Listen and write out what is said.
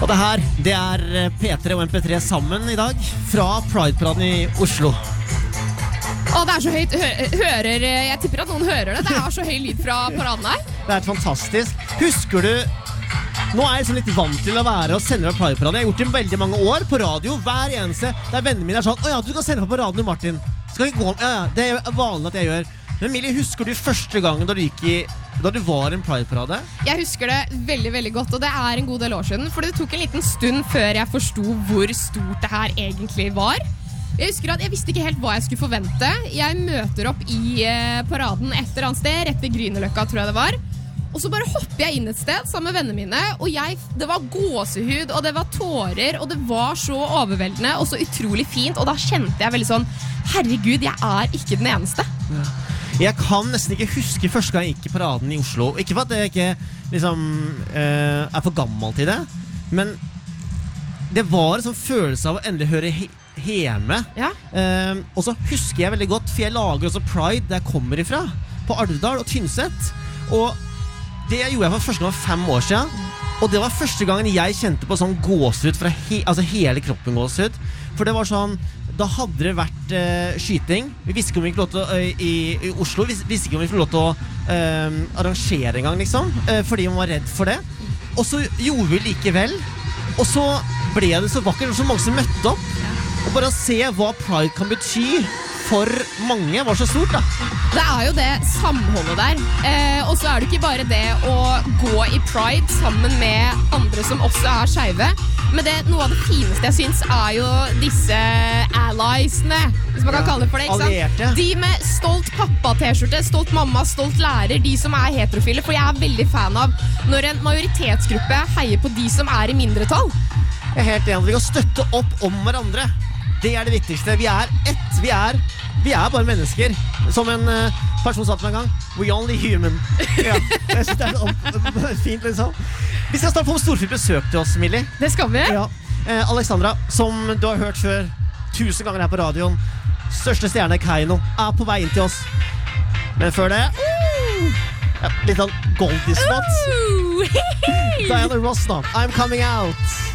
det her, det P3 og MP3 sammen I dag fra Pride-paraden I Oslo. Det så høyt. Jeg tipper at noen hører det. Det så høy lyd fra paraden her. Det fantastisk. Husker du, nå jeg liksom litt vant til å være og sende på Pride-paraden. Jeg har gjort det I veldig mange år på radio, hver eneste. Der vennene mine sånn, «Åja, du kan sende på paraden, Martin. Skal vi gå? Ja, det vanlig at jeg gjør. Men Millie, husker du første gangen da du var en Pride-parade? Jeg husker det veldig, veldig godt, og det en god del år siden. For det tok en liten stund før jeg forstod hvor stort det her egentlig var. Jeg husker at jeg visste ikke helt hva jeg skulle forvente. Jeg møter opp I paraden et eller annet sted, rett ved Grünerløkka, tror jeg det var. Og så bare hopper jeg inn et sted sammen med vennene mine, og det var gåsehud, og det var tårer, og det var så overveldende, og så utrolig fint, og da kjente jeg veldig sånn, herregud, jeg ikke den eneste. Ja. Jeg kan nesten ikke huske første gang jeg gikk I paraden I Oslo. Ikke for at jeg ikke liksom, for gammel til det, men det var en sånn følelse av å endelig høre hjemme. Ja. Og så husker jeg veldig godt, for jeg lager også Pride der jeg kommer ifra, på Ardal og Tynset. Og det gjorde jeg for første gang for 5 år siden. Og det var første gangen jeg kjente på sånn gåsehud fra altså hele kroppen gåsehud. For det var sånn, da hadde det vært skyting. Vi visste ikke om vi fikk lov til å, I Oslo, vi visste ikke om vi fikk lov til å arrangere en gang, liksom. Fordi man var redd for det. Og så gjorde vi likevel. Og så ble det så vakkert, og så mange som møtte opp. Og bare å se hva Pride kan bety for mange var så stort da. Det jo det samholdet der. Og så det ikke bare det å gå I Pride sammen med andre som også skeive. Men noe av det fineste jeg synes jo disse alliesene, hvis man kan kalle det for det, ikke sant? Allierte. De med stolt pappa-t-skjorte, stolt mamma, stolt lærer, de som heterofile. For jeg veldig fan av når en majoritetsgruppe heier på de som I mindretall. Jeg helt enig, vi kan støtte opp om hverandre. Det det viktigste. Vi ett. Vi bare mennesker. Som en person sa til meg en gang. We only human. Ja, jeg synes det fint liksom. Vi skal snart få storfint besøk til oss, Millie. Det skal vi. Ja. Alexandra, som du har hørt før 1000 ganger her på radioen. Største stjerne Kaino på vei inn til oss. Men før det litt sånn Goldie Spot. Diana Ross da. I'm coming out.